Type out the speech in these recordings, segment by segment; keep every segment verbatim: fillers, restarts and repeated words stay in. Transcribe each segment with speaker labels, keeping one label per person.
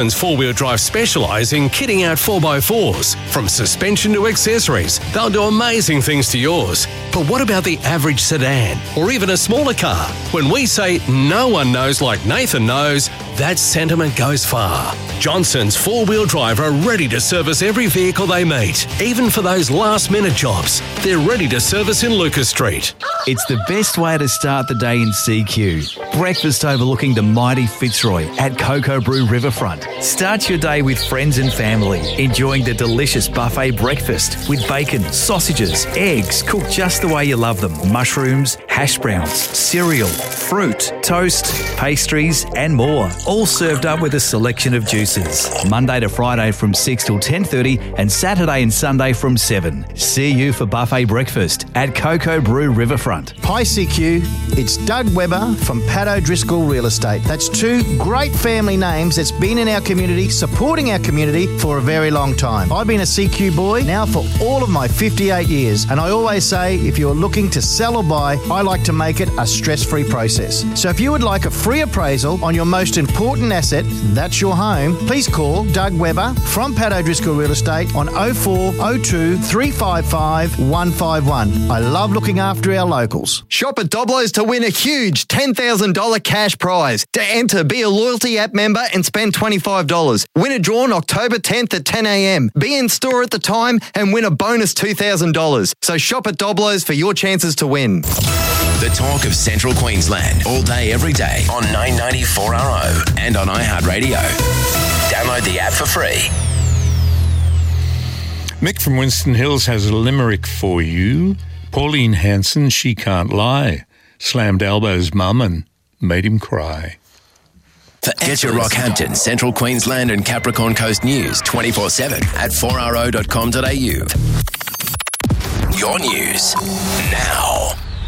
Speaker 1: Four-wheel drive specialise in kitting out four by fours. From suspension to accessories, they'll do amazing things to yours. But what about the average sedan or even a smaller car? When we say no one knows like Nathan knows, that sentiment goes far. Johnson's four-wheel drive are ready to service every vehicle they meet, even for those last-minute jobs. They're ready to service in Lucas Street.
Speaker 2: It's the best way to start the day in C Q. Breakfast overlooking the mighty Fitzroy at Cocoa Brew Riverfront. Start your day with friends and family, enjoying the delicious buffet breakfast with bacon, sausages, eggs, cooked just the way you love them, mushrooms, hash browns, cereal, fruit, toast, pastries and more, all served up with a selection of juices. Monday to Friday from six till ten thirty and Saturday and Sunday from seven. See you for buffet breakfast at Cocoa Brew Riverfront.
Speaker 3: Hi C Q, it's Doug Webber from Pat O'Driscoll Real Estate. That's two great family names that's been in our community, supporting our community for a very long time. I've been a C Q boy now for all of my fifty-eight years, and I always say if you're looking to sell or buy, I like to make it a stress-free process. So if you would like a free appraisal on your most important asset, that's your home, please call Doug Webber from Pat O'Driscoll Real Estate on oh four oh two, three five five, one five one. I love looking after our locals.
Speaker 4: Shop at Doblo's to win a huge ten thousand dollars cash prize. To enter, be a loyalty app member and spend twenty-five dollars. Win a draw on October tenth at ten a.m. Be in store at the time and win a bonus two thousand dollars. So shop at Doblo's for your chances to win.
Speaker 5: The talk of Central Queensland, all day, every day on nine ninety four R O and on iHeartRadio. Download the app for free.
Speaker 6: Mick from Winston Hills has a limerick for you. Pauline Hanson, she can't lie, slammed Albo's mum and made him cry.
Speaker 5: Get your Rockhampton, Central Queensland and Capricorn Coast news twenty-four seven at four r o dot com dot a u. Your news now.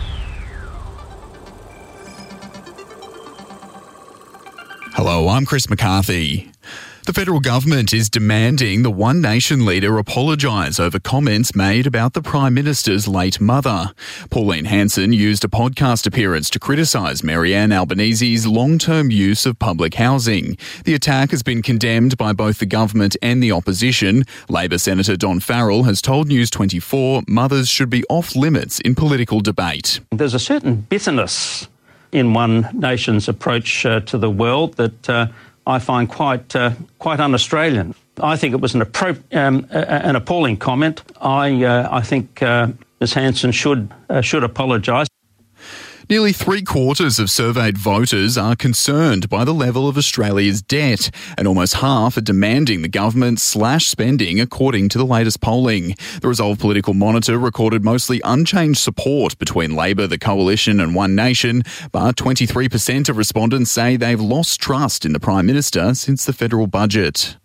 Speaker 7: Hello, I'm Chris McCarthy. The federal government is demanding the One Nation leader apologise over comments made about the Prime Minister's late mother. Pauline Hanson used a podcast appearance to criticise Marianne Albanese's long-term use of public housing. The attack has been condemned by both the government and the opposition. Labor Senator Don Farrell has told News twenty-four mothers should be off limits in political debate.
Speaker 8: There's a certain bitterness in One Nation's approach uh, to the world that uh, I find quite uh, quite un-Australian. I think it was an, appro- um, uh, an appalling comment. I uh, I think uh, Miz Hanson should uh, should apologise.
Speaker 7: Nearly three-quarters of surveyed voters are concerned by the level of Australia's debt, and almost half are demanding the government slash spending, according to the latest polling. The Resolve Political Monitor recorded mostly unchanged support between Labor, the Coalition and One Nation, but twenty-three percent of respondents say they've lost trust in the Prime Minister since the federal budget.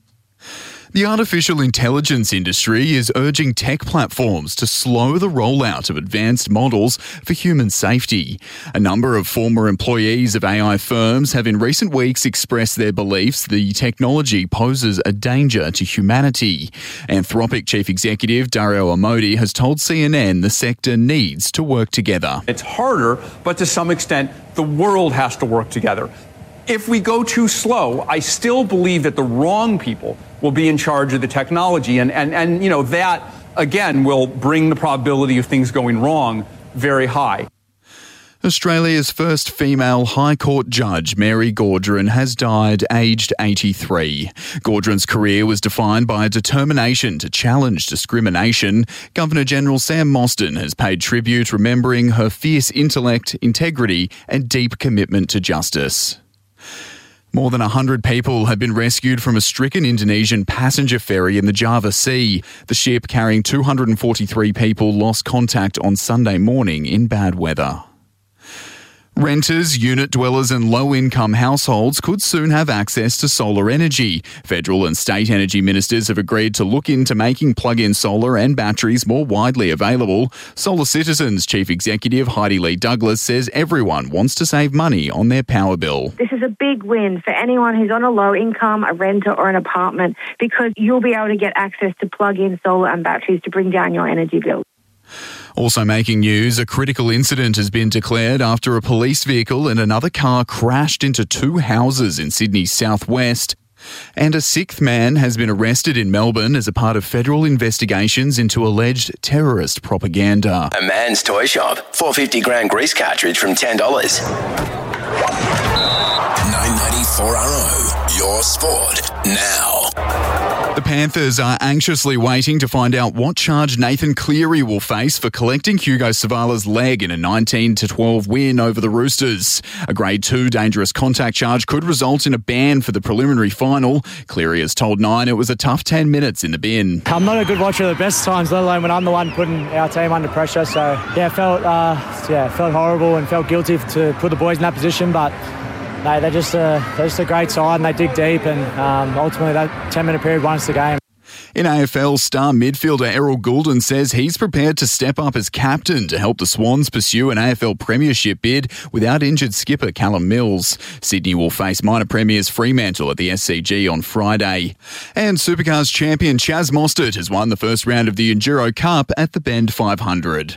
Speaker 7: The artificial intelligence industry is urging tech platforms to slow the rollout of advanced models for human safety. A number of former employees of A I firms have in recent weeks expressed their beliefs the technology poses a danger to humanity. Anthropic Chief Executive Dario Amodei has told C N N the sector needs to work together.
Speaker 9: It's harder, but to some extent, the world has to work together. If we go too slow, I still believe that the wrong people will be in charge of the technology. And, and, and you know, that, again, will bring the probability of things going wrong very high.
Speaker 7: Australia's first female High Court judge, Mary Gaudron, has died aged eighty-three. Gaudron's career was defined by a determination to challenge discrimination. Governor-General Sam Mostyn has paid tribute, remembering her fierce intellect, integrity and deep commitment to justice. More than one hundred people have been rescued from a stricken Indonesian passenger ferry in the Java Sea. The ship carrying two hundred forty-three people lost contact on Sunday morning in bad weather. Renters, unit dwellers and low-income households could soon have access to solar energy. Federal and state energy ministers have agreed to look into making plug-in solar and batteries more widely available. Solar Citizens Chief Executive Heidi Lee Douglas says everyone wants to save money on their power bill.
Speaker 10: This is a big win for anyone who's on a low income, a renter or an apartment, because you'll be able to get access to plug-in solar and batteries to bring down your energy bill.
Speaker 7: Also making news, a critical incident has been declared after a police vehicle and another car crashed into two houses in Sydney's southwest. And a sixth man has been arrested in Melbourne as a part of federal investigations into alleged terrorist propaganda.
Speaker 5: A man's toy shop. four hundred fifty gram grease cartridge from ten dollars. nine ninety-four R O, your sport now.
Speaker 7: The Panthers are anxiously waiting to find out what charge Nathan Cleary will face for collecting Hugo Savala's leg in a nineteen to twelve win over the Roosters. A Grade two dangerous contact charge could result in a ban for the preliminary final. Cleary has told Nine it was a tough ten minutes in the bin.
Speaker 11: I'm not a good watcher of the best times, let alone when I'm the one putting our team under pressure. So, yeah, felt uh, yeah felt horrible and felt guilty to put the boys in that position, but No, they're just a, they're just a great side and they dig deep, and um, ultimately that ten-minute period won us the game.
Speaker 7: In A F L, star midfielder Errol Goulden says he's prepared to step up as captain to help the Swans pursue an A F L premiership bid without injured skipper Callum Mills. Sydney will face minor premiers Fremantle at the S C G on Friday. And Supercars champion Chaz Mostert has won the first round of the Enduro Cup at the Bend five hundred.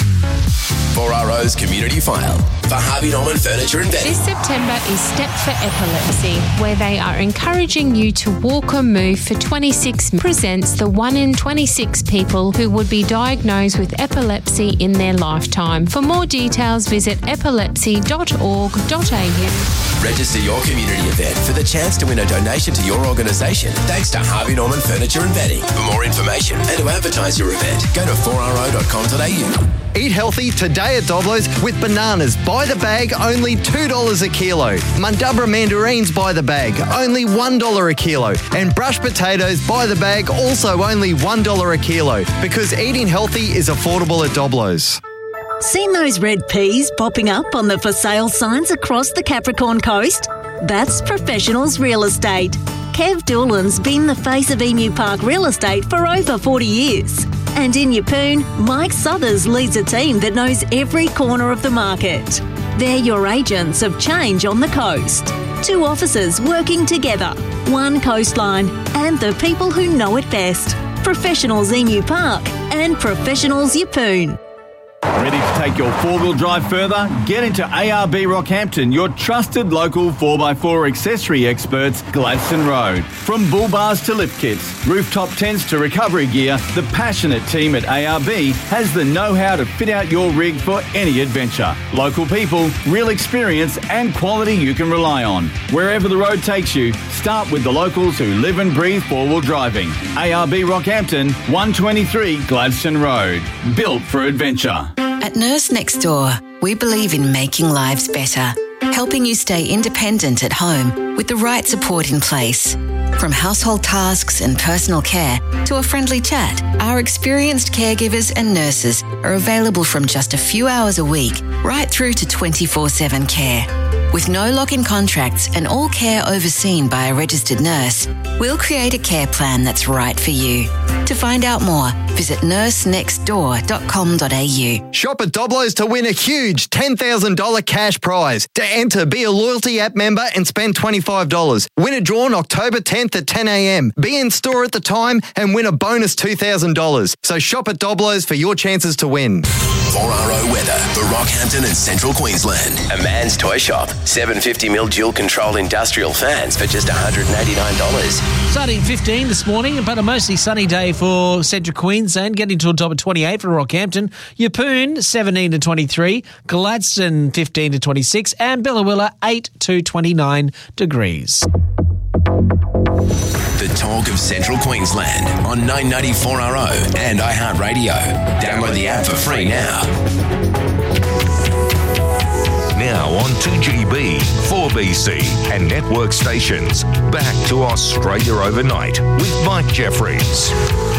Speaker 5: four R O's Community File for Harvey Norman Furniture and Bedding.
Speaker 12: This September is Step for Epilepsy, where they are encouraging you to walk or move for twenty-six. Presents the one in twenty-six people who would be diagnosed with epilepsy in their lifetime. For more details, visit epilepsy dot org dot a u.
Speaker 5: Register your community event for the chance to win a donation to your organisation thanks to Harvey Norman Furniture and Bedding. For more information and to advertise your event, go to four r o dot com dot a u.
Speaker 4: Eat healthy today at Doblo's with bananas by the bag, only two dollars a kilo. Mundubra mandarins by the bag, only one dollar a kilo. And brushed potatoes by the bag, also only one dollar a kilo. Because eating healthy is affordable at Doblo's.
Speaker 13: Seen those red peas popping up on the for sale signs across the Capricorn Coast? That's Professionals Real Estate. Kev Doolan's been the face of Emu Park Real Estate for over forty years. And in Yeppoon, Mike Southers leads a team that knows every corner of the market. They're your agents of change on the coast. Two officers working together, one coastline, and the people who know it best. Professionals Emu Park and Professionals Yeppoon.
Speaker 14: Ready to take your four-wheel drive further? Get into A R B Rockhampton, your trusted local four by four accessory experts, Gladstone Road. From bull bars to lift kits, rooftop tents to recovery gear, the passionate team at A R B has the know-how to fit out your rig for any adventure. Local people, real experience and quality you can rely on. Wherever the road takes you, start with the locals who live and breathe four-wheel driving. A R B Rockhampton, one twenty-three Gladstone Road. Built for adventure.
Speaker 15: At Nurse Next Door, we believe in making lives better, helping you stay independent at home with the right support in place. From household tasks and personal care to a friendly chat, our experienced caregivers and nurses are available from just a few hours a week right through to twenty-four seven care. With no lock-in contracts and all care overseen by a registered nurse, we'll create a care plan that's right for you. To find out more, visit nurse next door dot com dot a u.
Speaker 4: Shop at Doblo's to win a huge ten thousand dollars cash prize. To enter, be a loyalty app member and spend twenty-five dollars. Win a draw on October tenth at ten a m. Be in store at the time and win a bonus two thousand dollars. So shop at Doblo's for your chances to win.
Speaker 5: four R O weather for Rockhampton and Central Queensland. A man's toy shop. seven hundred fifty mil dual control industrial fans for just one hundred eighty-nine dollars.
Speaker 16: Starting fifteen this morning, but a mostly sunny day for Central Queensland, getting to a top of twenty-eight for Rockhampton. Yeppoon, seventeen to twenty-three. Gladstone, fifteen to twenty-six. And Billawilla, eight to twenty-nine degrees.
Speaker 5: The talk of Central Queensland on nine ninety-four R O and iHeartRadio. Download the app for free now.
Speaker 17: Now on two G B, four B C and network stations. Back to Australia Overnight with Mike Jeffries.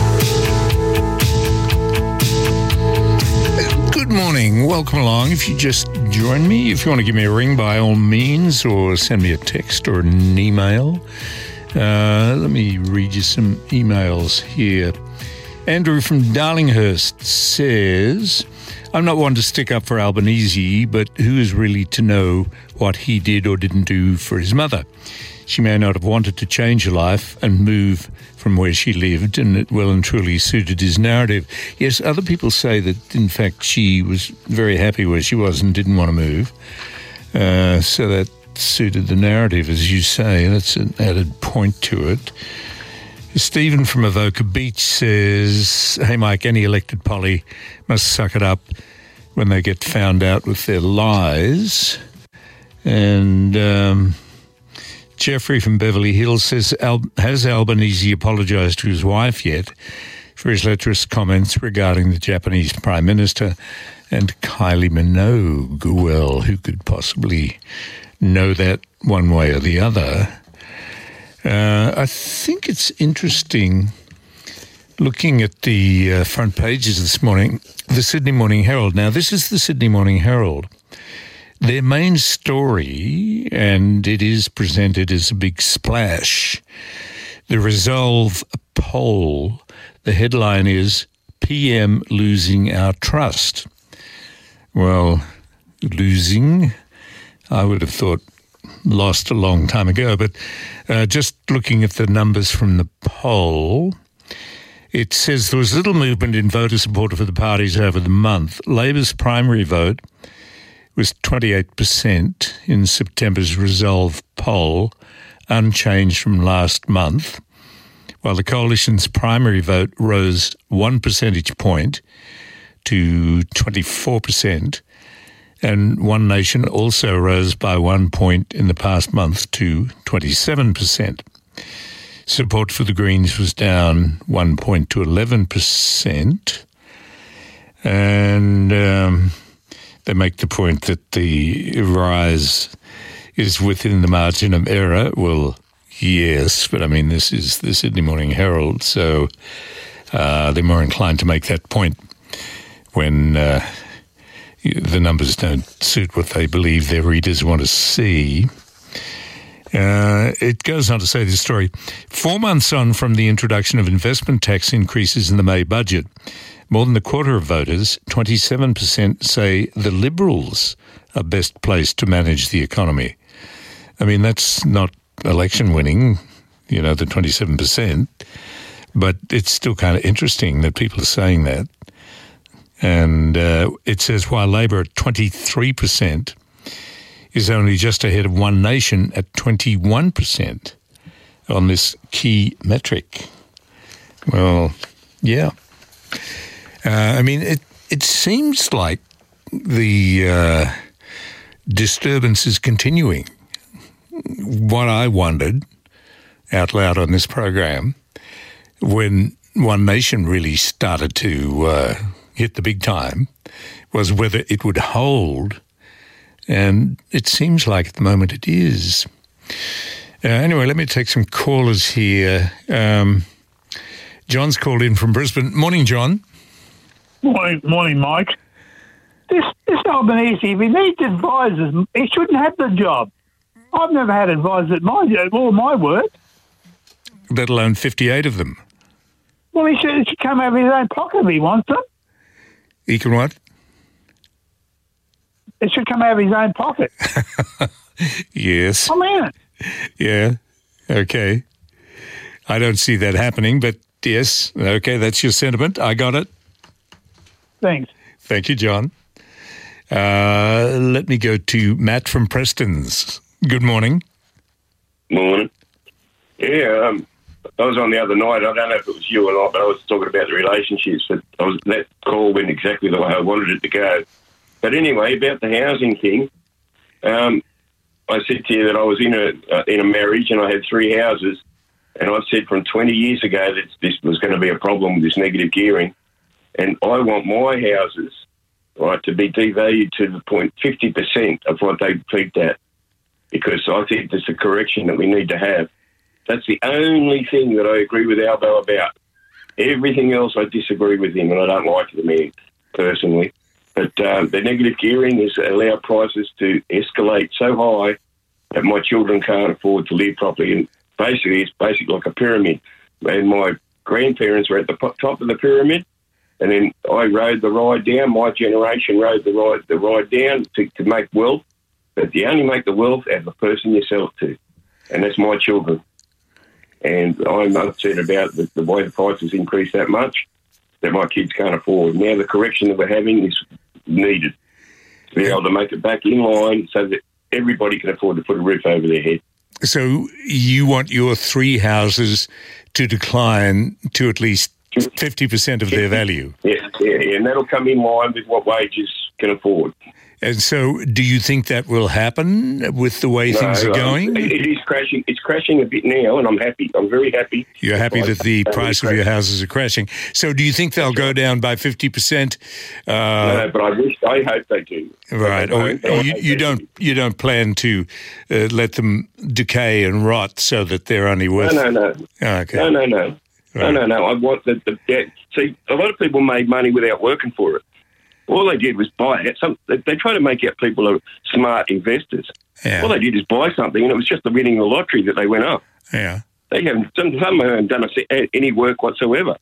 Speaker 6: Good morning. Welcome along. If you just joined me, if you want to give me a ring, by all means, or send me a text or an email. Uh, let me read you some emails here. Andrew from Darlinghurst says, I'm not one to stick up for Albanese, but who is really to know what he did or didn't do for his mother? She may not have wanted to change her life and move from where she lived, and it well and truly suited his narrative. Yes, other people say that, in fact, she was very happy where she was and didn't want to move. Uh, so that suited the narrative, as you say. That's an added point to it. Stephen from Avoca Beach says, hey, Mike, any elected poly must suck it up when they get found out with their lies. And um, Jeffrey from Beverly Hills says, Al- has Albanese apologised to his wife yet for his lecherous comments regarding the Japanese Prime Minister and Kylie Minogue? Well, who could possibly know that one way or the other? Uh, I think it's interesting looking at the uh, front pages this morning, the Sydney Morning Herald. Now, this is the Sydney Morning Herald. Their main story, and it is presented as a big splash, the Resolve poll. The headline is, P M losing our trust. Well, losing, I would have thought lost a long time ago, but uh, just looking at the numbers from the poll, it says there was little movement in voter support for the parties over the month. Labor's primary vote was twenty-eight percent in September's Resolve poll, unchanged from last month, while the Coalition's primary vote rose one percentage point to twenty-four percent, and One Nation also rose by one point in the past month to twenty-seven percent. Support for the Greens was down one point to eleven percent, and um, they make the point that the rise is within the margin of error. Well, yes, but I mean, this is the Sydney Morning Herald, so uh, they're more inclined to make that point when uh, the numbers don't suit what they believe their readers want to see. Uh, it goes on to say this story. Four months on from the introduction of investment tax increases in the May budget, more than a quarter of voters, twenty-seven percent, say the Liberals are best placed to manage the economy. I mean, that's not election winning, you know, the twenty-seven percent, but it's still kind of interesting that people are saying that. And uh, it says while Labor at twenty-three percent is only just ahead of One Nation at twenty-one percent on this key metric. Well, yeah. Uh, I mean, it, it seems like the uh, disturbance is continuing. What I wondered out loud on this program, when One Nation really started to uh, hit the big time, was whether it would hold, and it seems like at the moment it is. Uh, anyway, let me take some callers here. Um, John's called in from Brisbane. Morning, John.
Speaker 18: Morning, morning, Mike. This this Albanese, if he needs advisors, he shouldn't have the job. I've never had advisors at my job, all my work.
Speaker 6: Let alone fifty-eight of them.
Speaker 18: Well, he should, he should come out of his own pocket if he wants them.
Speaker 6: He can what?
Speaker 18: It should come out of his own pocket.
Speaker 6: Yes.
Speaker 18: I mean it.
Speaker 6: Yeah. Okay. I don't see that happening, but yes. Okay, that's your sentiment. I got it.
Speaker 18: Thanks.
Speaker 6: Thank you, John. Uh, let me go to Matt from Preston's. Good morning.
Speaker 19: Morning. Yeah, um, I was on the other night. I don't know if it was you or not, but I was talking about the relationships. But I was, that call went exactly the way I wanted it to go. But anyway, about the housing thing, um, I said to you that I was in a uh, in a marriage and I had three houses, and I said from twenty years ago that this was going to be a problem with this negative gearing, and I want my houses, right, to be devalued to the point fifty percent of what they peaked at, because I think there's a correction that we need to have. That's the only thing that I agree with Albo about. Everything else I disagree with him, and I don't like the man personally. But um, the negative gearing has allowed prices to escalate so high that my children can't afford to live properly. And basically, it's basically like a pyramid. And my grandparents were at the top of the pyramid, and then I rode the ride down. My generation rode the ride the ride down to, to make wealth. But you only make the wealth out of the person you sell it to, and that's my children. And I'm upset about the, the way the prices increased that much that my kids can't afford. Now the correction that we're having is needed to be able to make it back in line so that everybody can afford to put a roof over their head.
Speaker 6: So you want your three houses to decline to at least fifty percent of their value?
Speaker 19: Yeah, yeah, yeah, and that'll come in line with what wages can afford.
Speaker 6: And so do you think that will happen with the way
Speaker 19: No,
Speaker 6: things are
Speaker 19: um,
Speaker 6: going?
Speaker 19: It, it is crashing. It's crashing a bit now, and I'm happy. I'm very happy.
Speaker 6: You're happy that the
Speaker 19: Uh,
Speaker 6: price of your houses are crashing. So do you think they'll go down by fifty percent? Uh,
Speaker 19: No, but I wish, I hope they do.
Speaker 6: Right, or, or you, you don't you don't plan to uh, let them decay and rot so that they're only worth...
Speaker 19: No, no, no.
Speaker 6: Oh, okay.
Speaker 19: No, no, no. No, no, no. I want the, the debt. See, a lot of people made money without working for it. All they did was buy it. Some, they, they try to make out people are smart investors.
Speaker 6: Yeah.
Speaker 19: All they did is buy something, and it was just the winning the lottery that they went up.
Speaker 6: Yeah.
Speaker 19: They haven't, some, some haven't done a, any work whatsoever.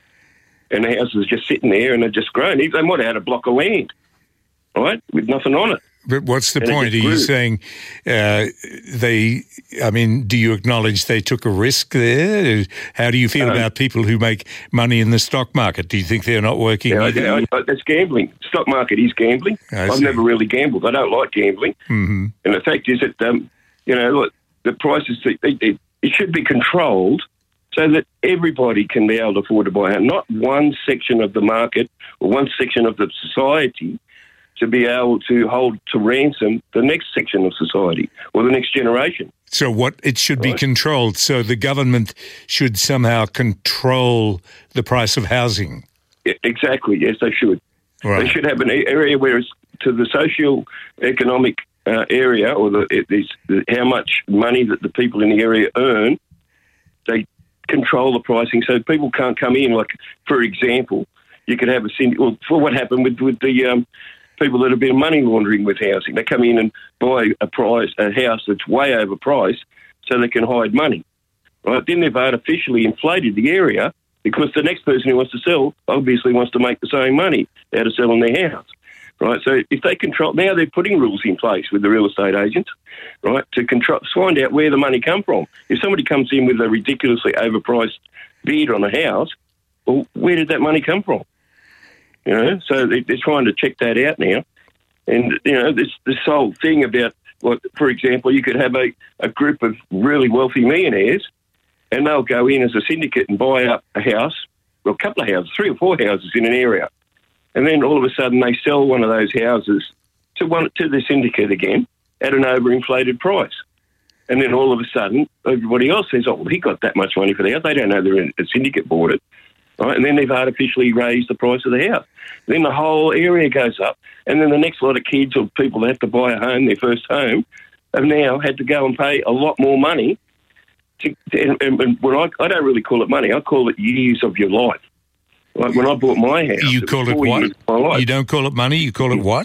Speaker 19: And the house is just sitting there, and they're just grown. They might have had a block of land, right, with nothing on it.
Speaker 6: But what's the
Speaker 19: And it
Speaker 6: point? Are
Speaker 19: just
Speaker 6: you
Speaker 19: grew.
Speaker 6: saying uh, they, I mean, do you acknowledge they took a risk there? How do you feel
Speaker 19: No.
Speaker 6: about people who make money in the stock market? Do you think they're not working?
Speaker 19: Yeah,
Speaker 6: either?
Speaker 19: I, I, that's gambling. Stock market is gambling.
Speaker 6: I
Speaker 19: I've
Speaker 6: see.
Speaker 19: never really gambled. I don't like gambling.
Speaker 6: Mm-hmm.
Speaker 19: And the fact is that, um, you know, look, the prices, it, it, it should be controlled so that everybody can be able to afford to buy a house, not one section of the market or one section of the society to be able to hold to ransom the next section of society or the next generation.
Speaker 6: So what, it should be
Speaker 19: Right.
Speaker 6: controlled. So the government should somehow control the price of housing.
Speaker 19: Yeah, exactly, yes, they should.
Speaker 6: Right.
Speaker 19: They should have an a- area where it's to the socio-economic uh, area or the, it, it's the how much money that the people in the area earn, they control the pricing so people can't come in. Like, for example, you could have a synd- well, for what happened with, with the um, people that have been money laundering with housing. They come in and buy a price, a house that's way overpriced so they can hide money. Right? Then they've artificially inflated the area because the next person who wants to sell obviously wants to make the same money out of selling their house. Right? So if they control, now they're putting rules in place with the real estate agents, right, to control, find out where the money come from. If somebody comes in with a ridiculously overpriced bid on a house, well, where did that money come from? You know, so they, they're trying to check that out now. And, you know, this, this whole thing about, like, for example, you could have a, a group of really wealthy millionaires and they'll go in as a syndicate and buy up a house, or a couple of houses, three or four houses in an area. And then all of a sudden they sell one of those houses to one to the syndicate again at an overinflated price. And then all of a sudden everybody else says, oh, well, he got that much money for the house. They don't know they're in, a syndicate bought it. Right? And then they've artificially raised the price of the house. Then the whole area goes up. And then the next lot of kids or people that have to buy a home, their first home, have now had to go and pay a lot more money. To, to, and, and when I, I don't really call it money. I call it years of your life. Like when I bought my house.
Speaker 6: You
Speaker 19: it
Speaker 6: call
Speaker 19: was
Speaker 6: it
Speaker 19: four
Speaker 6: what?
Speaker 19: years of my life.
Speaker 6: You don't call it money, you call it what?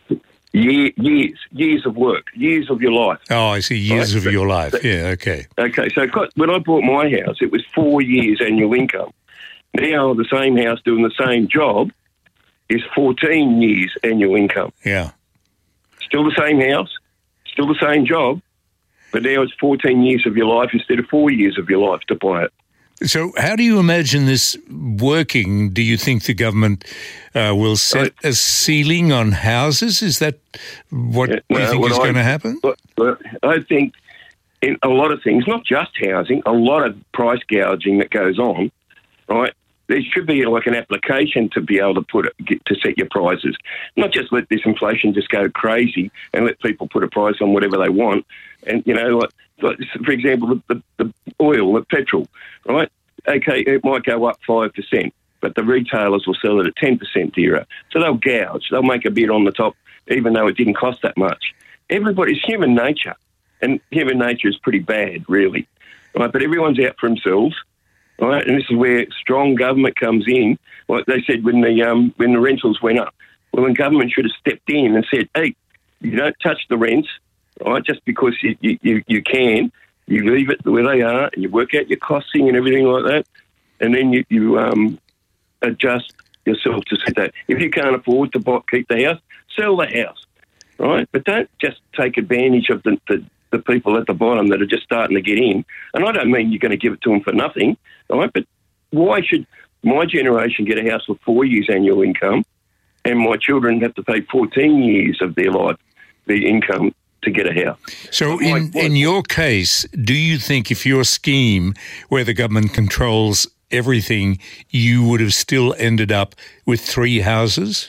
Speaker 19: Year, years, years of work, years of your life.
Speaker 6: Oh, I see, years
Speaker 19: Right,
Speaker 6: of
Speaker 19: so-
Speaker 6: your life.
Speaker 19: so-
Speaker 6: Yeah, okay.
Speaker 19: Okay, so it got- when I bought my house, it was four years annual income. Now the same house doing the same job is fourteen years annual income.
Speaker 6: Yeah.
Speaker 19: Still the same house, still the same job, but now it's fourteen years of your life instead of four years of your life to buy it.
Speaker 6: So how do you imagine this working? Do you think the government uh, will set a ceiling on houses? Is that what
Speaker 19: Yeah,
Speaker 6: you
Speaker 19: no,
Speaker 6: think
Speaker 19: what
Speaker 6: is
Speaker 19: I-
Speaker 6: going to happen?
Speaker 19: But, but I think in a lot of things, not just housing, a lot of price gouging that goes on, right? There should be like an application to be able to put it, get, to set your prices. Not just let this inflation just go crazy and let people put a price on whatever they want. And, you know, like, like for example, the, the, the oil, the petrol, right? Okay, it might go up five percent, but the retailers will sell it at ten percent dearer. So they'll gouge. They'll make a bid on the top, even though it didn't cost that much. Everybody's human nature, and human nature is pretty bad, really. Right? But everyone's out for themselves. Right, and this is where strong government comes in. Like they said when the um, when the rentals went up, well, the government should have stepped in and said, "Hey, you don't touch the rents, right? Just because you you, you, you can, you leave it where they are, and you work out your costing and everything like that, and then you you um, adjust yourself to set that. If you can't afford to buy, keep the house, sell the house, right? But don't just take advantage of the, the the people at the bottom that are just starting to get in. And I don't mean you're going to give it to them for nothing, all right? But why should my generation get a house with four years annual income and my children have to pay fourteen years of their life, their income, to get a house.
Speaker 6: So in, in your case, do you think if your scheme where the government controls everything, you would have still ended up with three houses?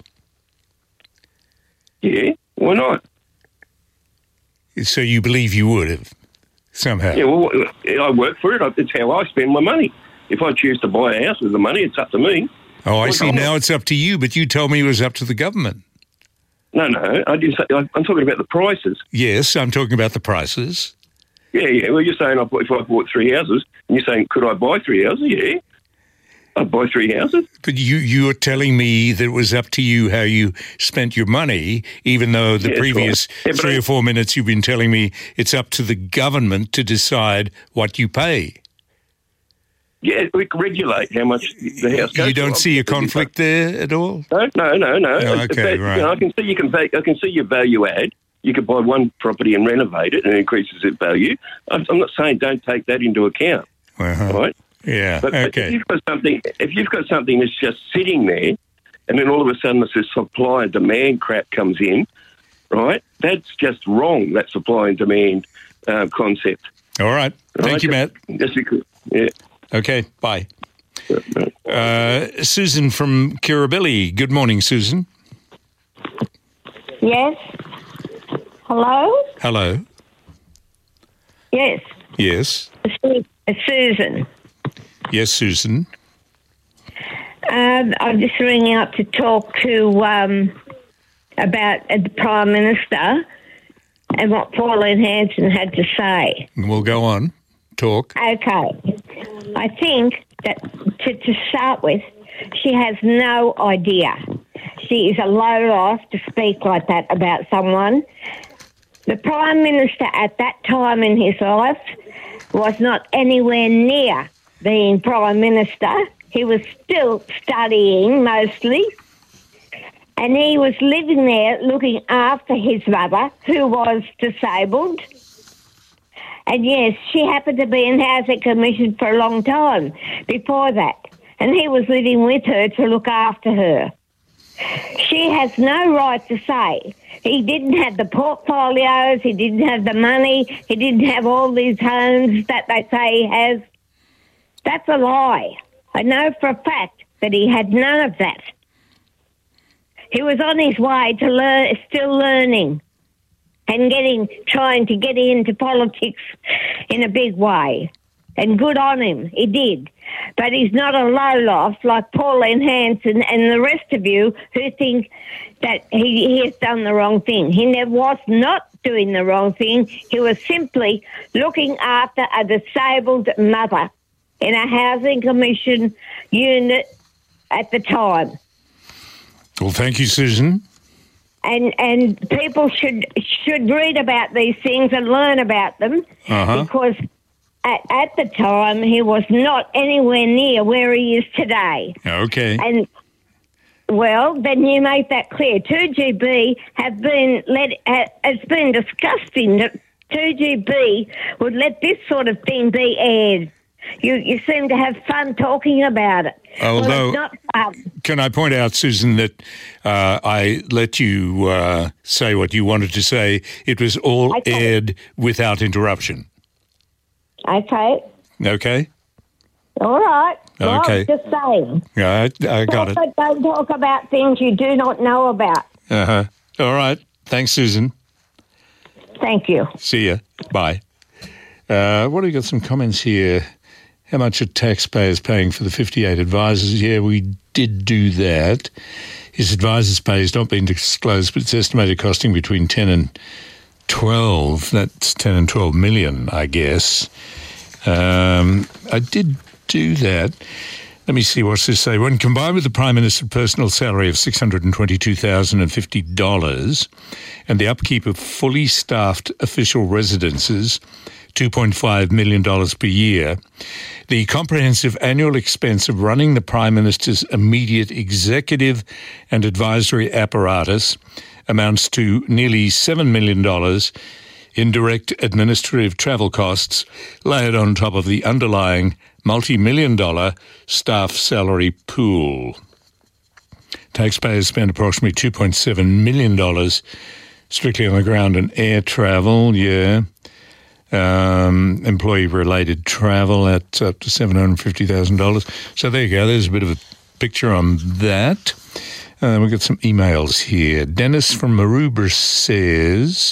Speaker 19: Yeah, why not?
Speaker 6: So you believe you would have somehow?
Speaker 19: Yeah, well, I work for it. It's how I spend my money. If I choose to buy a house with the money, it's up to me.
Speaker 6: Oh, I
Speaker 19: Well,
Speaker 6: see.
Speaker 19: I'm
Speaker 6: Now
Speaker 19: not-
Speaker 6: it's up to you, but you told me it was up to the government.
Speaker 19: No, no, I didn't say. I- I'm talking about the prices.
Speaker 6: Yes, I'm talking about the prices.
Speaker 19: Yeah, yeah. Well, you're saying I bought, if I bought three houses, and you're saying could I buy three houses? Yeah, I'd buy three houses.
Speaker 6: But you, you're telling me that it was up to you how you spent your money, even though the
Speaker 19: Yeah, that's
Speaker 6: previous
Speaker 19: right. Yeah, but
Speaker 6: three
Speaker 19: I-
Speaker 6: or four minutes you've been telling me it's up to the government to decide what you pay.
Speaker 19: Yeah, we can regulate how much the house goes.
Speaker 6: You don't
Speaker 19: for.
Speaker 6: see a conflict there at all?
Speaker 19: No, no, no, no.
Speaker 6: Oh,
Speaker 19: If
Speaker 6: okay,
Speaker 19: that-
Speaker 6: right.
Speaker 19: You know, I can see you can pay, I can see your value add. You could buy one property and renovate it, and it increases its value. I'm, I'm not saying don't take that into account,
Speaker 6: Uh-huh.
Speaker 19: right?
Speaker 6: Yeah.
Speaker 19: But, but if
Speaker 6: okay.
Speaker 19: you've got something, if you've got something that's just sitting there, and then all of a sudden this supply and demand crap comes in, right? That's just wrong. That supply and demand uh, concept.
Speaker 6: All right. Thank
Speaker 19: Right?
Speaker 6: you, Matt.
Speaker 19: Just because, yeah.
Speaker 6: Okay. Bye. Uh, Susan from Kirribilli. Good morning, Susan.
Speaker 20: Yes. Hello?
Speaker 6: Hello.
Speaker 20: Yes.
Speaker 6: Yes.
Speaker 20: Su- Susan.
Speaker 6: Yes, Susan.
Speaker 20: Um, I'm just ringing up to talk to um, about uh, the Prime Minister and what Pauline Hanson had to say.
Speaker 6: We'll go on. Talk.
Speaker 20: Okay. I think that to, to start with, she has no idea. She is a low-life to speak like that about someone. The Prime Minister at that time in his life was not anywhere near being Prime Minister. He was still studying mostly. And he was living there looking after his mother, who was disabled. And yes, she happened to be in Housing Commission for a long time before that. And he was living with her to look after her. She has no right to say he didn't have the portfolios, he didn't have the money, he didn't have all these homes that they say he has. That's a lie. I know for a fact that he had none of that. He was on his way to learn, still learning and getting, trying to get into politics in a big way. And good on him, he did. But he's not a lowlife like Pauline Hanson and the rest of you who think that he, he has done the wrong thing. He never was not doing the wrong thing. He was simply looking after a disabled mother in a housing commission unit at the time.
Speaker 6: Well, thank you, Susan.
Speaker 20: And and people should should read about these things and learn about them
Speaker 6: Uh-huh.
Speaker 20: because at, at the time he was not anywhere near where he is today.
Speaker 6: Okay.
Speaker 20: And well, then you make that clear. two G B have been let. ha- It's been disgusting that two G B would let this sort of thing be aired. You you seem to have fun talking about it.
Speaker 6: Although-
Speaker 20: well, it's not fun.
Speaker 6: Can I point out, Susan, that uh, I let you uh, say what you wanted to say. It was all
Speaker 20: Okay.
Speaker 6: aired without interruption.
Speaker 20: Okay.
Speaker 6: Okay?
Speaker 20: All right.
Speaker 6: Okay.
Speaker 20: Well, just saying.
Speaker 6: Yeah, I, I got it.
Speaker 20: Also, don't talk about things you do not know about.
Speaker 6: Uh-huh. All right. Thanks, Susan.
Speaker 20: Thank you.
Speaker 6: See ya. Bye. Uh, what have we got? Some comments here. How much are taxpayers paying for the fifty-eight advisors? Yeah, we did do that. His advisors' pay has not been disclosed, but it's estimated costing between ten and twelve. That's ten and twelve million, I guess. Um, I did do that. Let me see, what's this say? When combined with the Prime Minister's personal salary of six hundred twenty-two thousand fifty dollars and the upkeep of fully staffed official residences, two point five million dollars per year, the comprehensive annual expense of running the Prime Minister's immediate executive and advisory apparatus amounts to nearly seven million dollars in direct administrative travel costs layered on top of the underlying multi-million dollar staff salary pool. Taxpayers spend approximately two point seven million dollars strictly on the ground and air travel, yeah. Um, employee-related travel at up to seven hundred fifty thousand dollars. So there you go. There's a bit of a picture on that. Uh, we've got some emails here. Dennis from Maroubra says,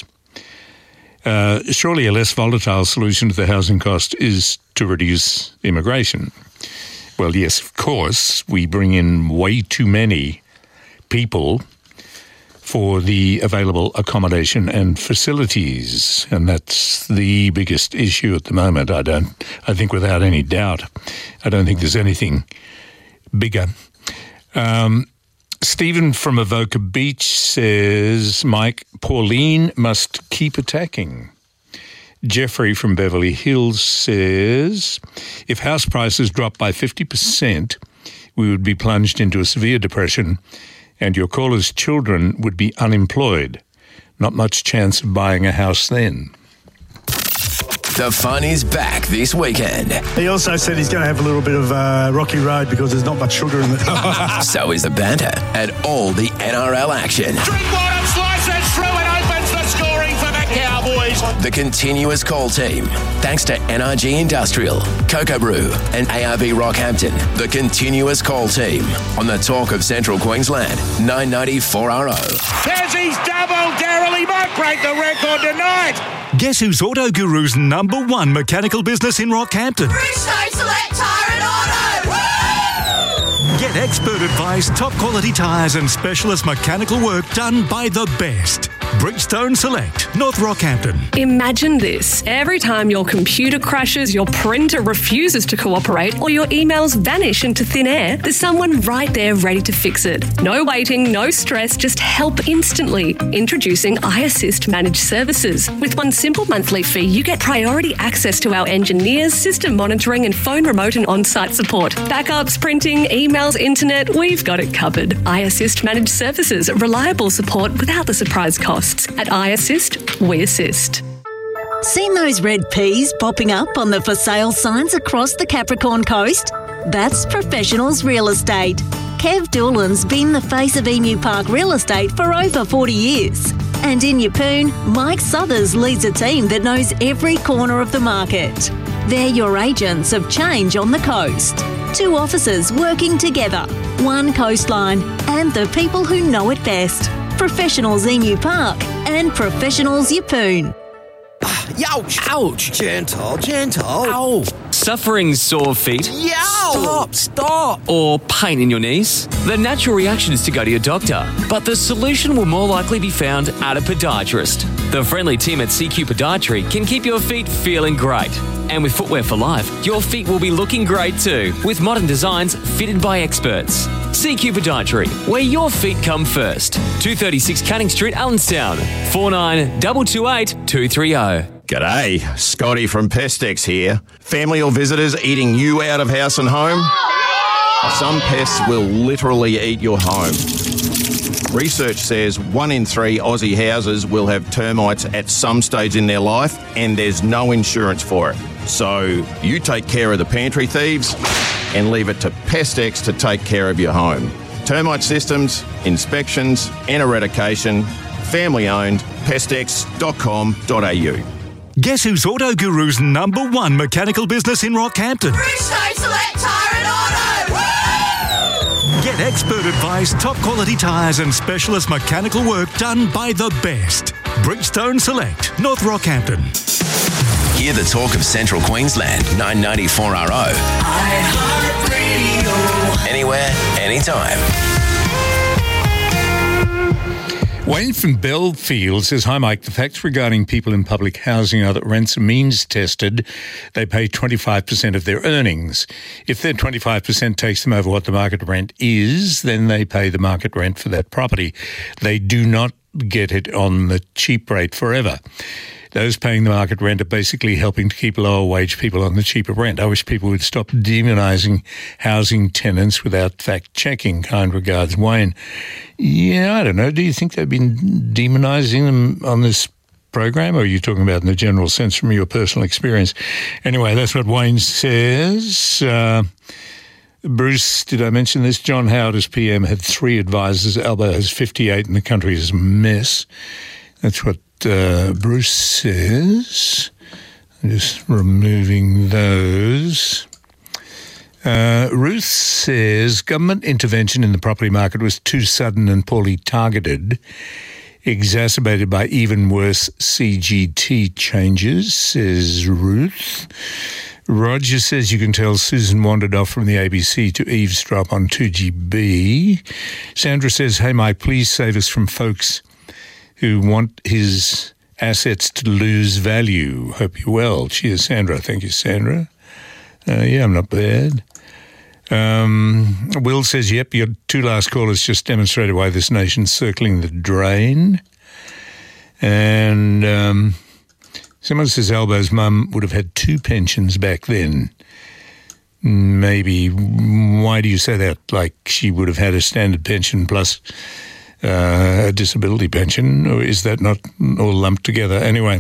Speaker 6: uh, surely a less volatile solution to the housing cost is to reduce immigration. Well, yes, of course. We bring in way too many people for the available accommodation and facilities, and that's the biggest issue at the moment. I don't, I think without any doubt, I don't think there's anything bigger. Um, Stephen from Avoca Beach says, Mike, Pauline must keep attacking. Jeffrey from Beverly Hills says, if house prices drop by fifty percent, we would be plunged into a severe depression and your caller's children would be unemployed. Not much chance of buying a house then.
Speaker 5: The fun is back this weekend.
Speaker 21: He also said he's going to have a little bit of uh, rocky road because there's not much sugar in it.
Speaker 5: So is the banter and all the N R L action.
Speaker 22: Drinkwater slices through and opens the scoring for the Cowboys.
Speaker 5: The continuous call team. Thanks to N R G Industrial, Cocoa Brew and A R B Rockhampton. The continuous call team on the Talk of Central Queensland, nine ninety four R O.
Speaker 22: There's his double. Daryl, he might break the record tonight.
Speaker 23: Guess who's Auto Guru's number one mechanical business in Rockhampton?
Speaker 22: Bridgestone Select Tyre and Auto. Woo!
Speaker 23: Get expert advice, top quality tyres and specialist mechanical work done by the best. Bridgestone Select, North Rockhampton.
Speaker 24: Imagine this. Every time your computer crashes, your printer refuses to cooperate, or your emails vanish into thin air, there's someone right there ready to fix it. No waiting, no stress, just help instantly. Introducing iAssist Managed Services. With one simple monthly fee, you get priority access to our engineers, system monitoring and phone remote and on-site support. Backups, printing, emails, internet, we've got it covered. iAssist Managed Services. Reliable support without the surprise cost. At iAssist, we assist.
Speaker 13: Seen those red peas popping up on the for sale signs across the Capricorn Coast? That's Professionals Real Estate. Kev Doolan's been the face of Emu Park Real Estate for over forty years. And in Yeppoon, Mike Southers leads a team that knows every corner of the market. They're your agents of change on the coast. Two officers working together, one coastline, and the people who know it best. Professionals Emu Park and Professionals Yeppoon.
Speaker 25: Ouch! Ouch! Gentle, gentle. Ow!
Speaker 26: Suffering sore feet?
Speaker 25: Yow! Stop, stop!
Speaker 26: Or pain in your knees? The natural reaction is to go to your doctor, but the solution will more likely be found at a podiatrist. The friendly team at C Q Podiatry can keep your feet feeling great. And with Footwear for Life, your feet will be looking great too, with modern designs fitted by experts. C Q Podiatry, where your feet come first. two thirty-six Canning Street, Allenstown. four nine two two eight two three zero.
Speaker 27: G'day, Scotty from Pestex here. Family or visitors eating you out of house and home? Some pests will literally eat your home. Research says one in three Aussie houses will have termites at some stage in their life, and there's no insurance for it. So you take care of the pantry thieves and leave it to Pestex to take care of your home. Termite systems, inspections and eradication. Family owned, pestex dot com dot a u.
Speaker 23: Guess who's Auto Guru's number one mechanical business in Rockhampton?
Speaker 22: Bridgestone Select Tyre and Auto. Woo!
Speaker 23: Get expert advice, top quality tyres and specialist mechanical work done by the best. Bridgestone Select, North Rockhampton.
Speaker 5: Hear the Talk of Central Queensland, nine ninety four R O. iHeartRadio. Anywhere, anytime.
Speaker 6: Wayne from Belfield says, hi Mike, the facts regarding people in public housing are that rents are means tested. They pay twenty-five percent of their earnings. If their twenty-five percent takes them over what the market rent is, then they pay the market rent for that property. They do not get it on the cheap rate forever. Those paying the market rent are basically helping to keep lower wage people on the cheaper rent. I wish people would stop demonising housing tenants without fact-checking. Kind regards, Wayne. Yeah, I don't know. Do you think they've been demonising them on this program, or are you talking about in the general sense from your personal experience? Anyway, that's what Wayne says. Uh, Bruce, did I mention this? John Howard as P M had three advisors. Albo has fifty-eight and the country is a mess. That's what uh, Bruce says. I'm just removing those. Uh, Ruth says government intervention in the property market was too sudden and poorly targeted, exacerbated by even worse C G T changes, says Ruth. Roger says you can tell Susan wandered off from the A B C to eavesdrop on two G B. Sandra says, hey, Mike, please save us from folks who want his assets to lose value. Hope you're well. Cheers, Sandra. Thank you, Sandra. Uh, yeah, I'm not bad. Um, Will says, yep, your two last callers just demonstrated why this nation's circling the drain. And um, someone says Albo's mum would have had two pensions back then. Maybe. Why do you say that? Like she would have had a standard pension plus uh, a disability pension? Or is that not all lumped together? Anyway,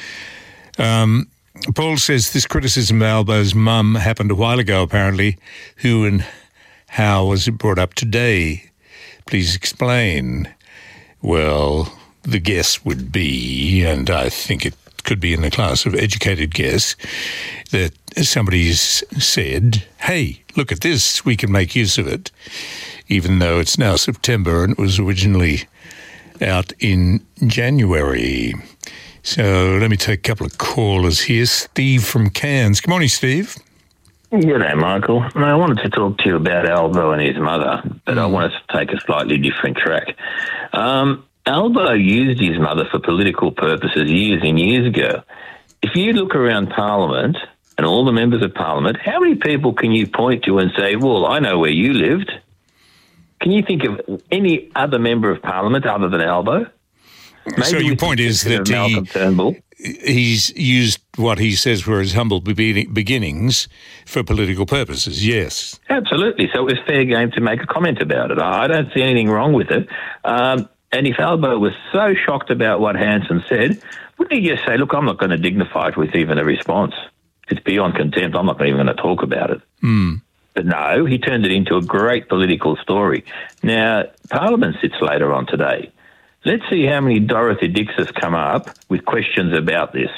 Speaker 6: um, Paul says this criticism of Albo's mum happened a while ago, apparently. Who and how was it brought up today? Please explain. Well, the guess would be, and I think it could be in the class of educated guess, that somebody's said, hey, look at this, we can make use of it, even though it's now September and it was originally out in January. So let me take a couple of callers here. Steve from Cairns. Good morning, Steve.
Speaker 1: G'day, Michael. I wanted to talk to you about Albo and his mother, but mm. I wanted to take a slightly different track. Um, Albo used his mother for political purposes years and years ago. If you look around Parliament and all the members of Parliament, how many people can you point to and say, well, I know where you lived? Can you think of any other member of Parliament other than Albo? Maybe
Speaker 6: so your point is that he, he's used what he says were his humble be- beginnings for political purposes, yes.
Speaker 1: Absolutely. So it was fair game to make a comment about it. I don't see anything wrong with it. Um, and if Albo was so shocked about what Hanson said, wouldn't he just say, look, I'm not going to dignify it with even a response. It's beyond contempt. I'm not even going to talk about it.
Speaker 6: Mm.
Speaker 1: But no, he turned it into a great political story. Now, Parliament sits later on today. Let's see how many Dorothy Dixes come up with questions about this.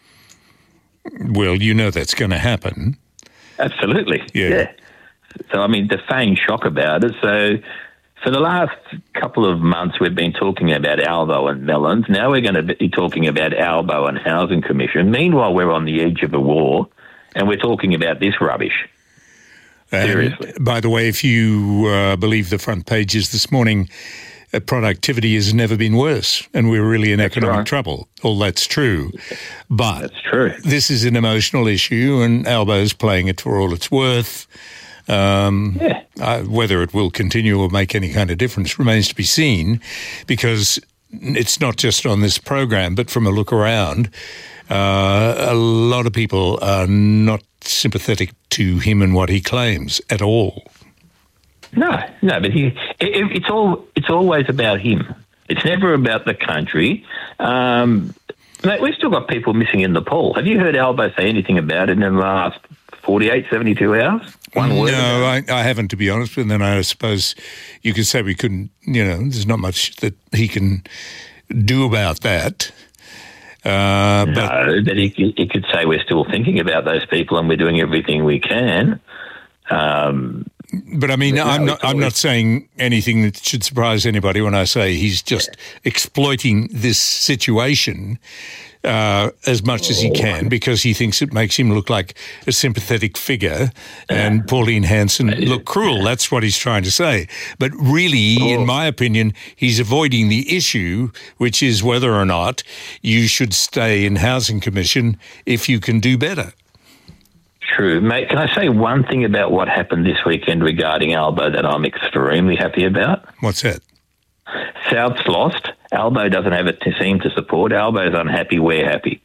Speaker 6: Well, you know that's going to happen.
Speaker 1: Absolutely.
Speaker 6: Yeah.
Speaker 1: yeah. So, I mean, the feigned shock about it. So, for the last couple of months, we've been talking about Albo and Mellons. Now we're going to be talking about Albo and Housing Commission. Meanwhile, we're on the edge of a war, and we're talking about this rubbish. Seriously.
Speaker 6: And by the way, if you uh, believe the front pages this morning, Uh, productivity has never been worse, and we're really in
Speaker 1: that's
Speaker 6: economic
Speaker 1: right.
Speaker 6: trouble. All that's true. But
Speaker 1: that's true.
Speaker 6: This is an emotional issue, and Albo's playing it for all it's worth. Um,
Speaker 1: yeah.
Speaker 6: uh, whether it will continue or make any kind of difference remains to be seen, because it's not just on this program, but from a look around, uh, a lot of people are not sympathetic to him and what he claims at all.
Speaker 1: No, no, but he, it, it's all it's always about him. It's never about the country. Um, mate, we've still got people missing in Nepal. Have you heard Albo say anything about it in the last forty-eight, seventy-two hours? One word?
Speaker 6: No, I, I haven't, to be honest. But then I suppose you could say we couldn't, you know, there's not much that he can do about that. Uh, but
Speaker 1: no, but he, he could say we're still thinking about those people and we're doing everything we can. Um
Speaker 6: But I mean,
Speaker 1: no,
Speaker 6: I'm not. I'm not saying anything that should surprise anybody when I say he's just exploiting this situation uh, as much as he can, because he thinks it makes him look like a sympathetic figure and Pauline Hanson look cruel. That's what he's trying to say. But really, in my opinion, he's avoiding the issue, which is whether or not you should stay in Housing Commission if you can do better.
Speaker 1: True. Mate, can I say one thing about what happened this weekend regarding Albo that I'm extremely happy about?
Speaker 6: What's that?
Speaker 1: South's lost. Albo doesn't have a team to support. Albo's unhappy. We're happy.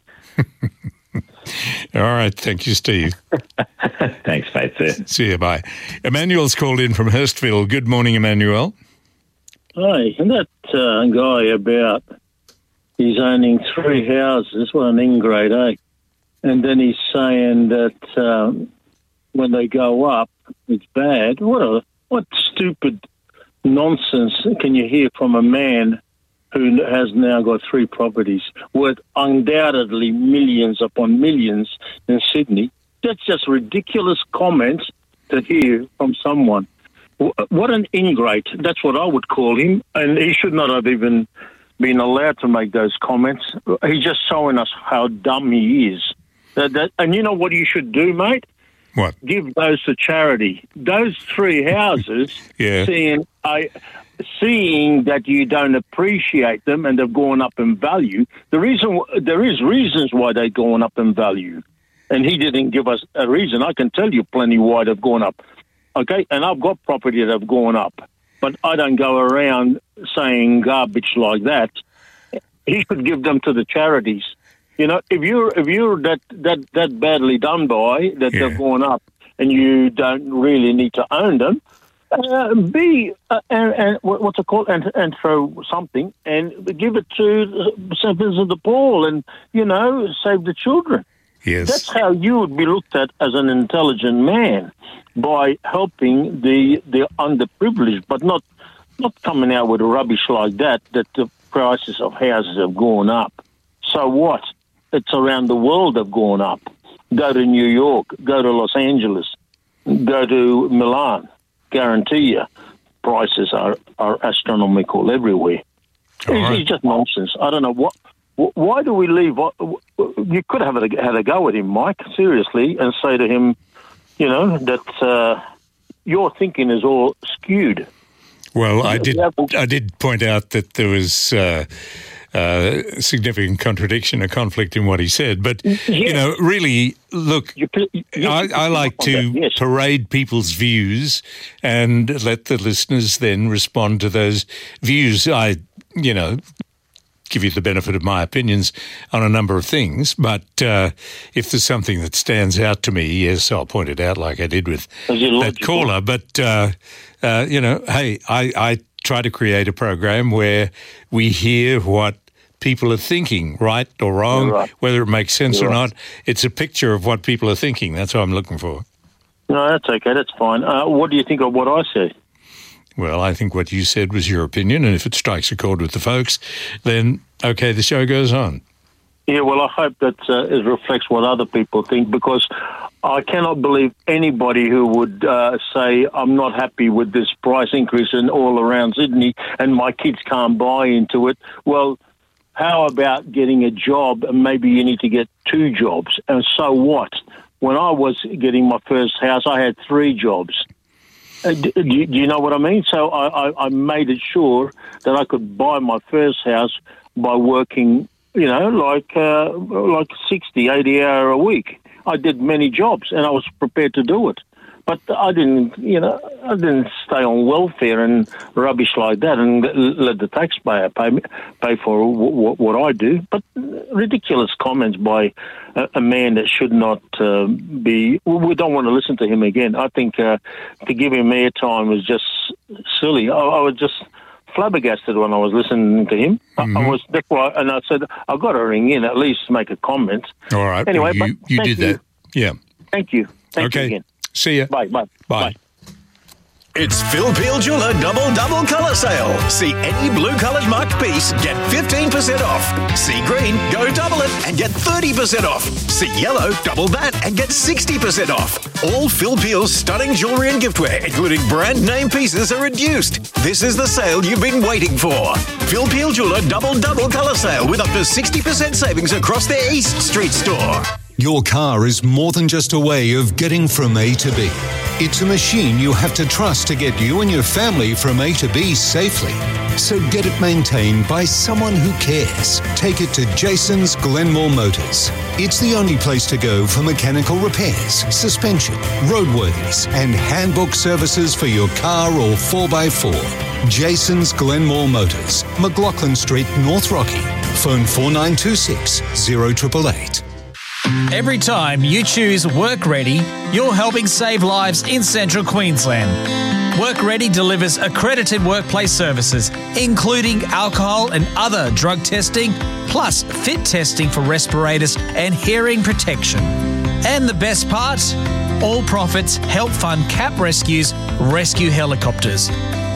Speaker 6: All right. Thank you, Steve.
Speaker 1: Thanks, mate. Sir.
Speaker 6: See you. Bye. Emmanuel's called in from Hurstville. Good morning, Emmanuel.
Speaker 2: Hi. And that uh, guy about he's owning three houses, what an ingrate, eh? And then he's saying that um, when they go up, it's bad. What a what stupid nonsense can you hear from a man who has now got three properties worth undoubtedly millions upon millions in Sydney. That's just ridiculous comments to hear from someone. What an ingrate. That's what I would call him. And he should not have even been allowed to make those comments. He's just showing us how dumb he is. That, that, and you know what you should do, mate?
Speaker 6: What?
Speaker 2: Give those to charity. Those three houses,
Speaker 6: yeah.
Speaker 2: seeing, I, seeing that you don't appreciate them and they've gone up in value, the reason there is reasons why they've gone up in value. And he didn't give us a reason. I can tell you plenty why they've gone up. Okay, and I've got property that have gone up, but I don't go around saying garbage like that. He should give them to the charities. You know, if you're if you're that that, that badly done by that yeah. they've gone up, and you don't really need to own them, uh, be uh, and, and what's it called, and and throw something and give it to the Saints of the Poor, and you know, save the children.
Speaker 6: Yes,
Speaker 2: that's how you would be looked at as an intelligent man, by helping the the underprivileged, but not not coming out with rubbish like that. That the prices of houses have gone up. So what? It's around the world have gone up. Go to New York, go to Los Angeles, go to Milan. Guarantee you, prices are, are astronomical everywhere. It's, right. it's just nonsense. I don't know what. Why do we leave? You could have had a go with him, Mike, seriously, and say to him, you know, that uh, your thinking is all skewed.
Speaker 6: Well, I did. I did point out that there was uh, uh, significant contradiction, a conflict in what he said. But yes. you know, really, look, you, you, I, I like to yes. parade people's views and let the listeners then respond to those views. I, you know, give you the benefit of my opinions on a number of things, but uh, if there's something that stands out to me, yes, I'll point it out like I did with that caller. But, uh, uh, you know, hey, I, I try to create a program where we hear what people are thinking, right or wrong, right. whether it makes sense You're or right. not. It's a picture of what people are thinking. That's what I'm looking for.
Speaker 2: No, that's okay. That's fine. Uh, what do you think of what I said?
Speaker 6: Well, I think what you said was your opinion, and if it strikes a chord with the folks, then, okay, the show goes on.
Speaker 2: Yeah, well, I hope that uh, it reflects what other people think, because I cannot believe anybody who would uh, say, I'm not happy with this price increase in all around Sydney and my kids can't buy into it. Well, how about getting a job, and maybe you need to get two jobs, and so what? When I was getting my first house, I had three jobs. Uh, do, do you know what I mean? So I, I, I made it sure that I could buy my first house by working, you know, like uh, like sixty, eighty hour a week. I did many jobs and I was prepared to do it. But I didn't, you know, I didn't stay on welfare and rubbish like that and let the taxpayer pay pay for w- w- what I do. But ridiculous comments by a, a man that should not uh, be. We don't want to listen to him again. I think uh, to give him airtime was just silly. I, I was just flabbergasted when I was listening to him. Mm-hmm. I, I was, that's why, and I said I've got to ring in at least make a comment.
Speaker 6: All right.
Speaker 2: Anyway,
Speaker 6: well, you, you did
Speaker 2: you.
Speaker 6: that. Yeah.
Speaker 2: Thank you. Thank
Speaker 6: okay.
Speaker 2: you again.
Speaker 6: See ya.
Speaker 2: Bye, bye.
Speaker 6: Bye.
Speaker 2: Bye.
Speaker 3: It's Phil Peel Jeweller Double Double Colour Sale. See any blue-coloured marked piece, get fifteen percent off. See green, go double it and get thirty percent off. See yellow, double that and get sixty percent off. All Phil Peel's stunning jewellery and giftware, including brand name pieces, are reduced. This is the sale you've been waiting for. Phil Peel Jeweller Double Double Colour Sale with up to sixty percent savings across their East Street store.
Speaker 7: Your car is more than just a way of getting from A to B. It's a machine you have to trust to get you and your family from A to B safely. So get it maintained by someone who cares. Take it to Jason's Glenmore Motors. It's the only place to go for mechanical repairs, suspension, roadworthies, and handbook services for your car or four by four. Jason's Glenmore Motors, McLaughlin Street, North Rocky. Phone four nine two six, zero eight eight eight.
Speaker 16: Every time you choose Work Ready, you're helping save lives in Central Queensland. Work Ready delivers accredited workplace services, including alcohol and other drug testing, plus fit testing for respirators and hearing protection. And the best part? All profits help fund C A P Rescue's rescue helicopters.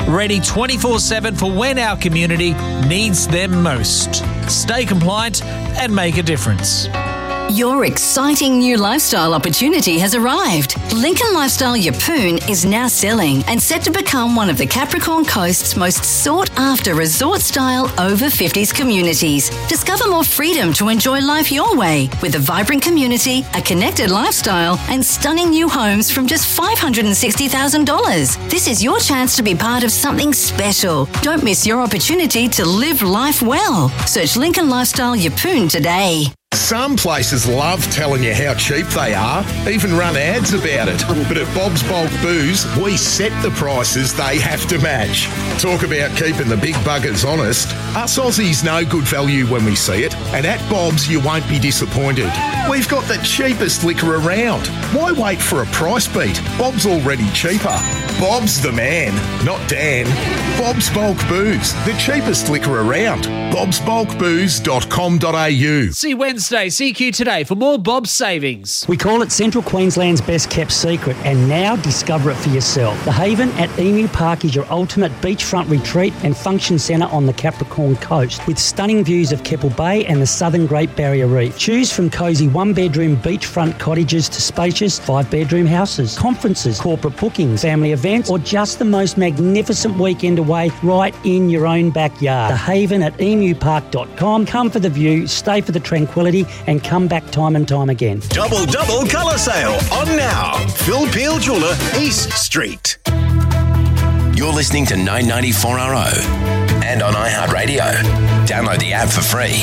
Speaker 16: ready twenty-four seven for when our community needs them most. Stay compliant and make a difference.
Speaker 8: Your exciting new lifestyle opportunity has arrived. Lincoln Lifestyle Yeppoon is now selling and set to become one of the Capricorn Coast's most sought-after resort-style over fifties communities. Discover more freedom to enjoy life your way with a vibrant community, a connected lifestyle and stunning new homes from just five hundred sixty thousand dollars. This is your chance to be part of something special. Don't miss your opportunity to live life well. Search Lincoln Lifestyle Yeppoon today.
Speaker 9: Some places love telling you how cheap they are, even run ads about it. But at Bob's Bulk Booze, we set the prices they have to match. Talk about keeping the big buggers honest. Us Aussies know good value when we see it, and at Bob's you won't be disappointed. We've got the cheapest liquor around. Why wait for a price beat? Bob's already cheaper. Bob's the man, not Dan. Bob's Bulk Booze, the cheapest liquor around. bobs bulk booze dot com dot a u.
Speaker 16: See Wednesday, C Q Today for more Bob's savings.
Speaker 10: We call it Central Queensland's best kept secret, and now discover it for yourself. The Haven at Emu Park is your ultimate beachfront retreat and function centre on the Capricorn Coast, with stunning views of Keppel Bay and the southern Great Barrier Reef. Choose from cosy one-bedroom beachfront cottages to spacious five-bedroom houses, conferences, corporate bookings, family events, or just the most magnificent weekend away right in your own backyard. The Haven at emu park dot com. Come for the view, stay for the tranquility, and come back time and time again.
Speaker 3: Double double colour sale on now. Phil Peel Jeweller, East Street.
Speaker 5: You're listening to nine ninety-four R O and on iHeartRadio. Download the app for free.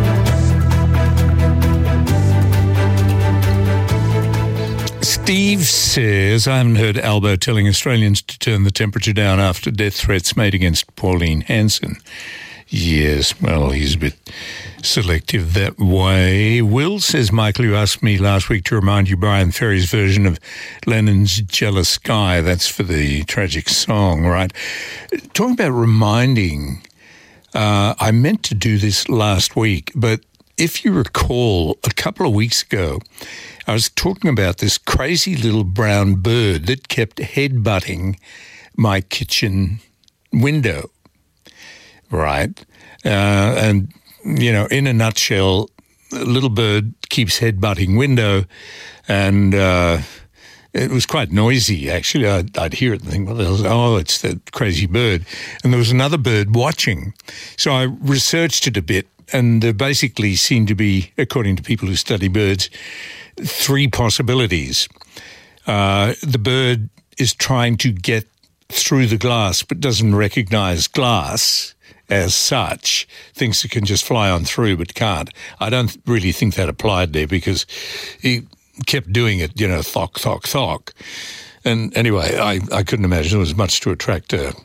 Speaker 6: Steve says, I haven't heard Albo telling Australians to turn the temperature down after death threats made against Pauline Hanson. Yes, well, he's a bit selective that way. Will says, Michael, you asked me last week to remind you Brian Ferry's version of Lennon's Jealous Sky. That's for the tragic song, right? Talking about reminding, uh, I meant to do this last week, but if you recall, a couple of weeks ago, I was talking about this crazy little brown bird that kept headbutting my kitchen window, right? Uh, and, you know, in a nutshell, a little bird keeps headbutting window, and uh, it was quite noisy, actually. I'd, I'd hear it and think, well, oh, it's that crazy bird. And there was another bird watching. So I researched it a bit, and there basically seemed to be, according to people who study birds, three possibilities. Uh, the bird is trying to get through the glass but doesn't recognize glass as such, thinks it can just fly on through but can't. I don't really think that applied there because he kept doing it, you know, thock, thock, thock. And anyway, I, I couldn't imagine there was much to attract a,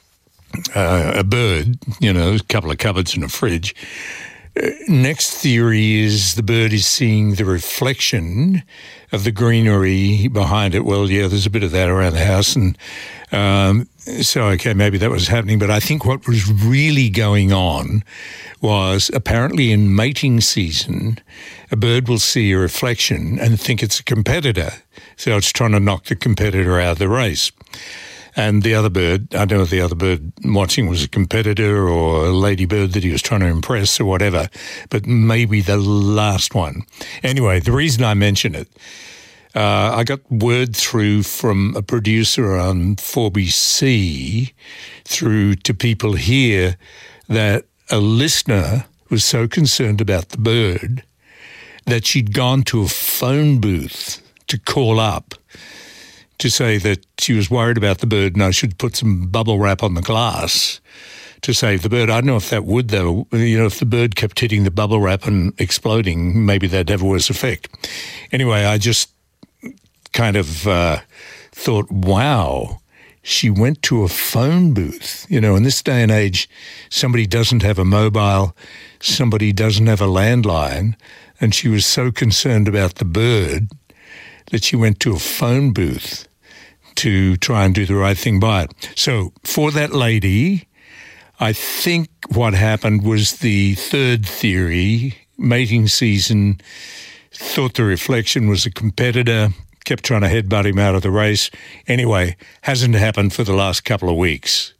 Speaker 6: uh, a bird, you know, a couple of cupboards and a fridge. Uh, next theory is the bird is seeing the reflection of the greenery behind it. Well, yeah, there's a bit of that around the house. And um, so, okay, maybe that was happening. But I think what was really going on was apparently in mating season, a bird will see a reflection and think it's a competitor. So it's trying to knock the competitor out of the race. And the other bird, I don't know if the other bird watching was a competitor or a ladybird that he was trying to impress or whatever, but maybe the last one. Anyway, the reason I mention it, uh, I got word through from a producer on four B C through to people here that a listener was so concerned about the bird that she'd gone to a phone booth to call up to say that she was worried about the bird and I should put some bubble wrap on the glass to save the bird. I don't know if that would, though. You know, if the bird kept hitting the bubble wrap and exploding, maybe that'd have a worse effect. Anyway, I just kind of uh, thought, wow, she went to a phone booth. You know, in this day and age, somebody doesn't have a mobile, somebody doesn't have a landline, and she was so concerned about the bird that she went to a phone booth to try and do the right thing by it. So for that lady, I think what happened was the third theory, mating season, thought the reflection was a competitor, kept trying to headbutt him out of the race. Anyway, hasn't happened for the last couple of weeks.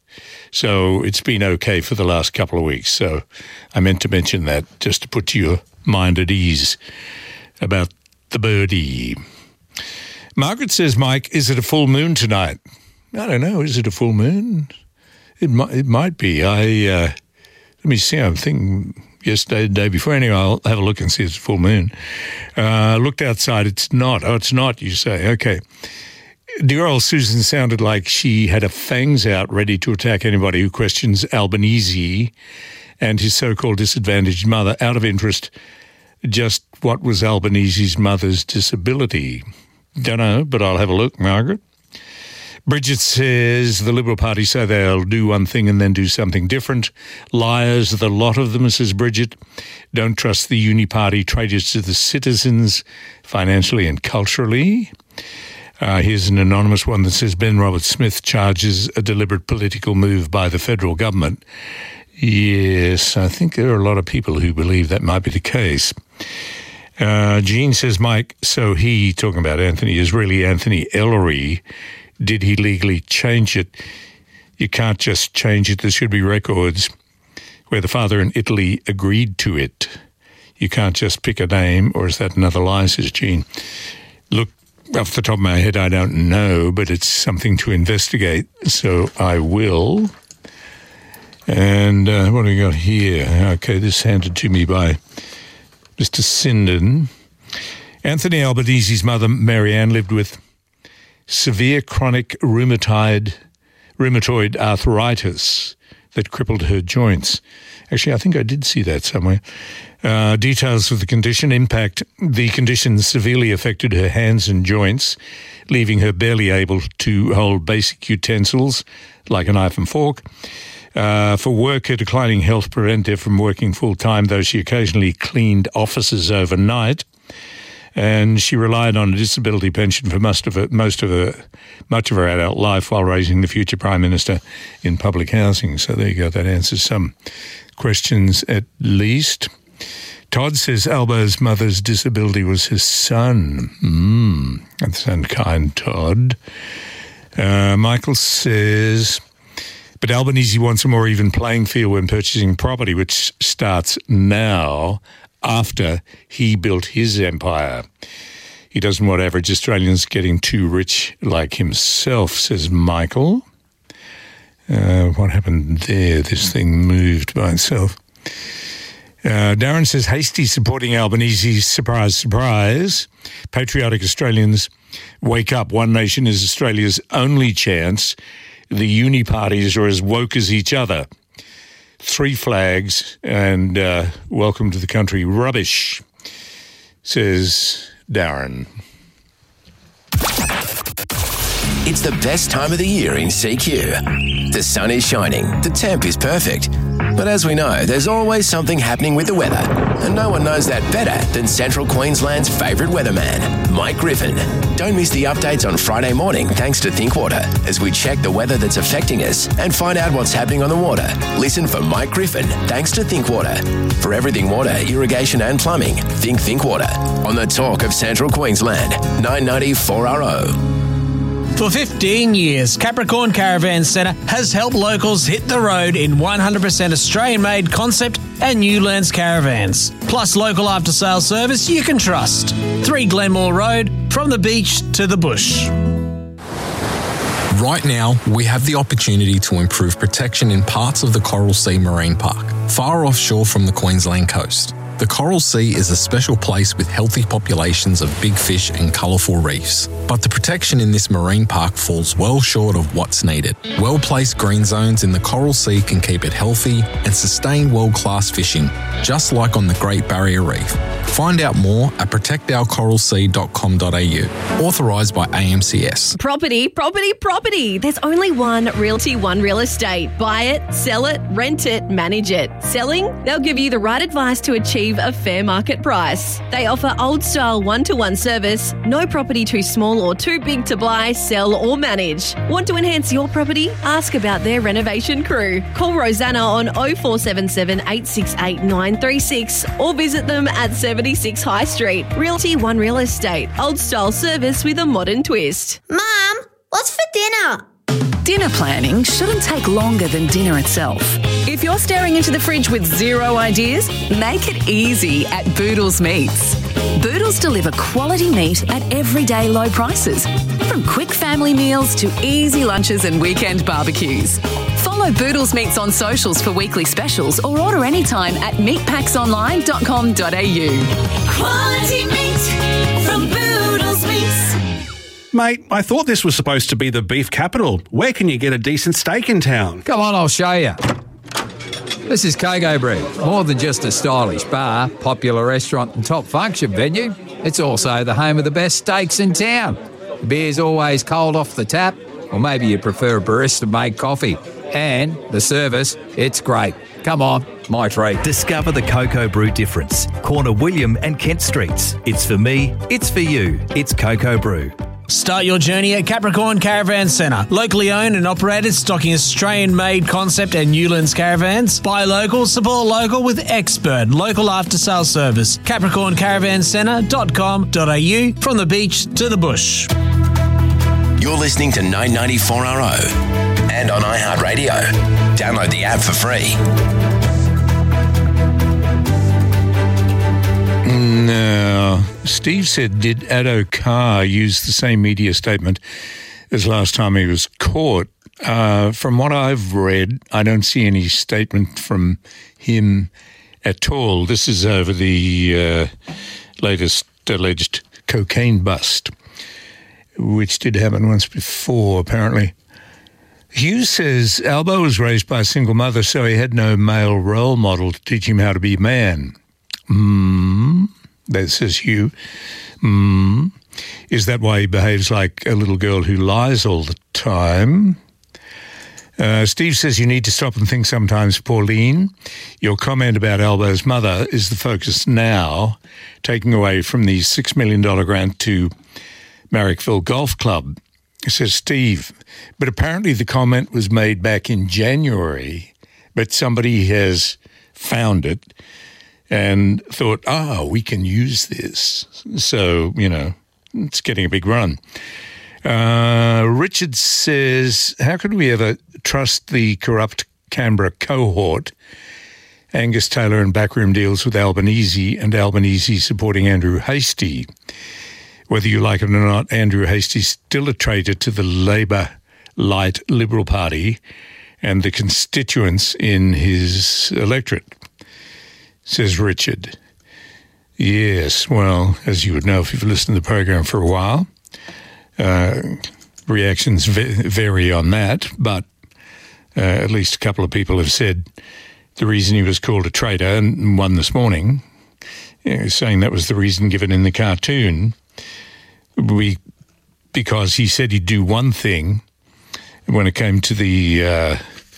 Speaker 6: So it's been okay for the last couple of weeks. So I meant to mention that just to put your mind at ease about the birdie. Margaret says, Mike, is it a full moon tonight? I don't know. Is it a full moon? It might, it might be. I uh, let me see. I'm thinking yesterday, the day before. Anyway, I'll have a look and see if it's a full moon. Uh, looked outside. It's not. Oh, it's not, you say. Okay. Dear old Susan sounded like she had her fangs out ready to attack anybody who questions Albanese and his so-called disadvantaged mother. Out of interest, just what was Albanese's mother's disability? Don't know, but I'll have a look, Margaret. Bridget says the Liberal Party say they'll do one thing and then do something different. Liars, the lot of them, says Bridget. Don't trust the Uni Party, traitors to the citizens, financially and culturally. Uh, here's an anonymous one that says Ben Roberts-Smith charges a deliberate political move by the federal government. Yes, I think there are a lot of people who believe that might be the case. Uh, Jean says, Mike, so he, talking about Anthony, is really Anthony Ellery. Did he legally change it? You can't just change it. There should be records where the father in Italy agreed to it. You can't just pick a name, or is that another lie, says Jean. Look, off the top of my head, I don't know, but it's something to investigate, so I will. And uh, what do we got here? Okay, this handed to me by Mister Sinden. Anthony Albanese's mother, Marianne, lived with severe chronic rheumatoid, rheumatoid arthritis that crippled her joints. Actually, I think I did see that somewhere. Uh, details of the condition impact. The condition severely affected her hands and joints, leaving her barely able to hold basic utensils like a knife and fork. Uh, for work, her declining health prevented her from working full-time, though she occasionally cleaned offices overnight. And she relied on a disability pension for most of her, most of her, much of her adult life while raising the future Prime Minister in public housing. So there you go. That answers some questions at least. Todd says Albo's mother's disability was his son. Mm, that's unkind, Todd. Uh, Michael says, but Albanese wants a more even playing field when purchasing property, which starts now after he built his empire. He doesn't want average Australians getting too rich like himself, says Michael. Uh, what happened there? This thing moved by itself. Uh, Darren says, hasty supporting Albanese, surprise, surprise. Patriotic Australians wake up. One Nation is Australia's only chance. The uni parties are as woke as each other. Three flags and uh, welcome to the country. Rubbish, says Darren.
Speaker 5: It's the best time of the year in C Q. The sun is shining, the temp is perfect. But as we know, there's always something happening with the weather. And no one knows that better than Central Queensland's favourite weatherman, Mike Griffin. Don't miss the updates on Friday morning thanks to Thinkwater as we check the weather that's affecting us and find out what's happening on the water. Listen for Mike Griffin thanks to Thinkwater. For everything water, irrigation and plumbing, think Thinkwater. On the talk of Central Queensland, nine ninety four R O.
Speaker 16: For fifteen years, Capricorn Caravan Centre has helped locals hit the road in one hundred percent Australian-made concept and Newlands caravans. Plus local after-sales service you can trust. three Glenmore Road, from the beach to the bush.
Speaker 4: Right now, we have the opportunity to improve protection in parts of the Coral Sea Marine Park, far offshore from the Queensland coast. The Coral Sea is a special place with healthy populations of big fish and colourful reefs. But the protection in this marine park falls well short of what's needed. Well-placed green zones in the Coral Sea can keep it healthy and sustain world-class fishing, just like on the Great Barrier Reef. Find out more at protect our coral sea dot com dot a u. Authorised by A M C S.
Speaker 11: Property, property, property. There's only one Realty One Real Estate. Buy it, sell it, rent it, manage it. Selling? They'll give you the right advice to achieve a fair market price. They offer old-style one-to-one service, no property too small or too big to buy, sell or manage. Want to enhance your property? Ask about their renovation crew. Call Rosanna on oh four seven seven, eight six eight, nine three six or visit them at seventy-six High Street. Realty One Real Estate. Old-style service with a modern twist.
Speaker 12: Mum, what's for dinner? Dinner planning shouldn't take longer than dinner itself. If you're staring into the fridge with zero ideas, make it easy at Boodles Meats. Boodles deliver quality meat at everyday low prices, from quick family meals to easy lunches and weekend barbecues. Follow Boodles Meats on socials for weekly specials or order anytime at meat packs online dot com dot a u.
Speaker 14: Quality meat from Boodles Meats.
Speaker 15: Mate, I thought this was supposed to be the beef capital. Where can you get a decent steak in town?
Speaker 17: Come on, I'll show you. This is Cocoa Brew. More than just a stylish bar, popular restaurant and top function venue, it's also the home of the best steaks in town. The beer's always cold off the tap, or maybe you prefer a barista-made coffee. And the service, it's great. Come on, my treat.
Speaker 18: Discover the Cocoa Brew difference. Corner William and Kent Streets. It's for me, it's for you. It's Cocoa Brew.
Speaker 16: Start your journey at Capricorn Caravan Centre. Locally owned and operated, stocking Australian-made concept and Newlands caravans. Buy local, support local with expert local after-sales service. capricorn caravan centre dot com dot a u, from the beach to the bush.
Speaker 5: You're listening to nine ninety-four R O and on iHeartRadio. Download the app for free.
Speaker 6: Now, Steve said, did Addo Carr use the same media statement as last time he was caught? Uh, from what I've read, I don't see any statement from him at all. This is over the uh, latest alleged cocaine bust, which did happen once before, apparently. Hugh says Albo was raised by a single mother, so he had no male role model to teach him how to be a man. Hmm, that says Hugh. Hmm, is that why he behaves like a little girl who lies all the time? Uh, Steve says you need to stop and think sometimes, Pauline. Your comment about Albo's mother is the focus now, taking away from the six million dollars grant to Marrickville Golf Club, says Steve. But apparently the comment was made back in January, but somebody has found it and thought, oh, we can use this. So, you know, it's getting a big run. Uh, Richard says, how could we ever trust the corrupt Canberra cohort? Angus Taylor and backroom deals with Albanese and Albanese supporting Andrew Hastie. Whether you like it or not, Andrew Hastie's still a traitor to the Labor Light Liberal Party and the constituents in his electorate, says Richard. Yes, well, as you would know if you've listened to the program for a while, uh, reactions v- vary on that, but uh, at least a couple of people have said the reason he was called a traitor, and one this morning, you know, saying that was the reason given in the cartoon, we because he said he'd do one thing when it came to the uh,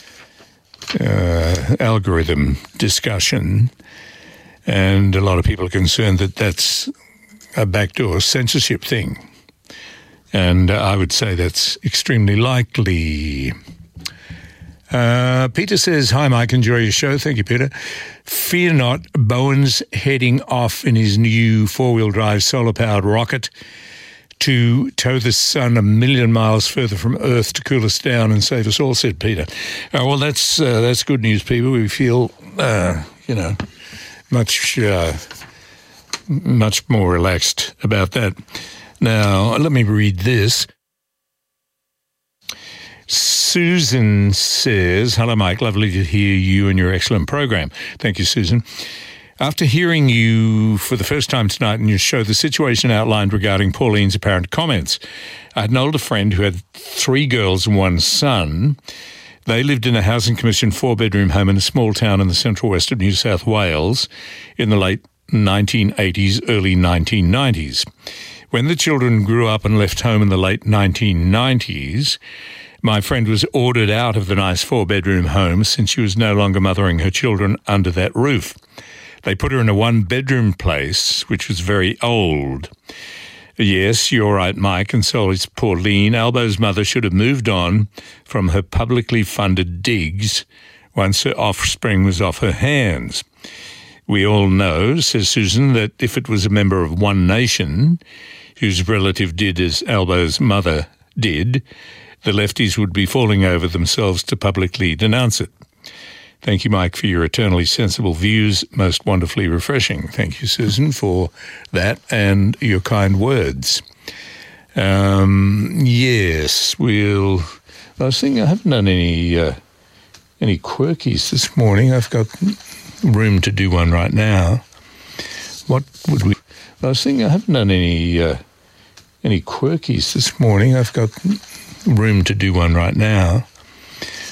Speaker 6: uh, algorithm discussion, and a lot of people are concerned that that's a backdoor censorship thing. And uh, I would say that's extremely likely. Uh, Peter says, hi, Mike, enjoy your show. Thank you, Peter. Fear not, Bowen's heading off in his new four-wheel drive solar-powered rocket to tow the sun a million miles further from Earth to cool us down and save us all, said Peter. Uh, well, that's uh, that's good news, people. We feel, uh, you know, much uh, much more relaxed about that. Now, let me read this. Susan says, hello, Mike. Lovely to hear you and your excellent program. Thank you, Susan. After hearing you for the first time tonight in your show, the situation outlined regarding Pauline's apparent comments, I had an older friend who had three girls and one son. They lived in a Housing Commission four-bedroom home in a small town in the central west of New South Wales in the late nineteen eighties, early nineteen nineties. When the children grew up and left home in the late nineteen nineties, my friend was ordered out of the nice four-bedroom home since she was no longer mothering her children under that roof. They put her in a one-bedroom place, which was very old. Yes, you're right, Mike, consoles Pauline. Albo's mother should have moved on from her publicly funded digs once her offspring was off her hands. We all know, says Susan, that if it was a member of One Nation, whose relative did as Albo's mother did, the lefties would be falling over themselves to publicly denounce it. Thank you, Mike, for your eternally sensible views. Most wonderfully refreshing. Thank you, Susan, for that and your kind words. Um, yes, we'll... I was thinking I haven't done any uh, any quirkies this morning. I've got room to do one right now. What would we... I was thinking I haven't done any uh, any quirkies this morning. I've got room to do one right now.